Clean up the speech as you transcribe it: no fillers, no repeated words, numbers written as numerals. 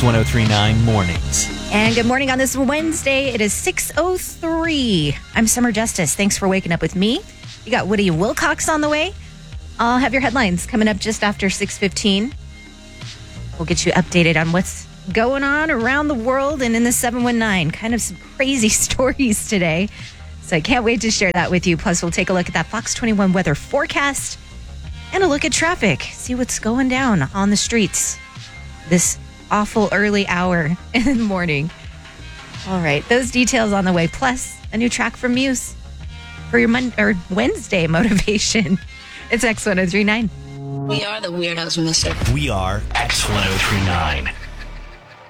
X1039 Mornings. And good morning on this Wednesday. It is 6:03. I'm Summer Justice. Thanks for waking up with me. You got Woody Wilcox on the way. I'll have your headlines coming up just after 6:15. We'll get you updated on what's going on around the world and in the 719. Kind of some crazy stories today. So I can't wait to share that with you. Plus, we'll take a look at that Fox 21 weather forecast and a look at traffic. See what's going down on the streets this awful early hour in the morning. All right, those details on the way. Plus, a new track from Muse for your Wednesday motivation. It's X1039. We are the weirdos, mister. We are X1039.